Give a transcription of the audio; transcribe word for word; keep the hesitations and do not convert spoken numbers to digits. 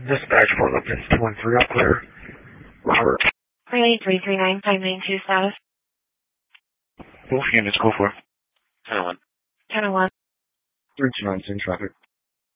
Dispatch for Lipton two one three, all clear. Robert. Relay three three nine five nine two status. Both units, go for ten oh one. ten oh one. three two nine, in traffic.